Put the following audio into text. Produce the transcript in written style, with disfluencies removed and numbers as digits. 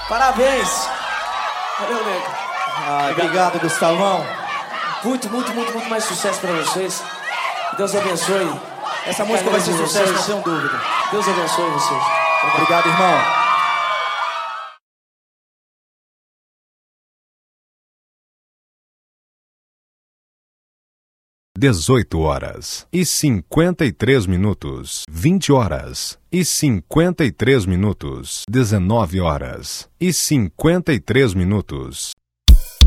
Parabéns. Valeu, nego. Obrigado, Gustavão. Muito mais sucesso pra vocês. Deus abençoe. Essa música vai ser sucesso, não tenho dúvida. Deus abençoe vocês. Obrigado, irmão. 18h53, 20h53, 19h53,